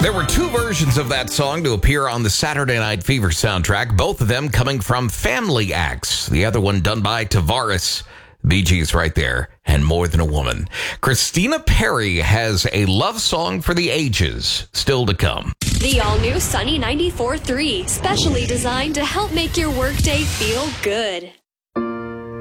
There were two versions of that song to appear on the Saturday Night Fever soundtrack, both of them coming from Family Acts. The other one done by Tavares. Bee Gees right there, and More Than a Woman. Christina Perri has a love song for the ages still to come. The all-new Sunny 94.3, specially designed to help make your workday feel good.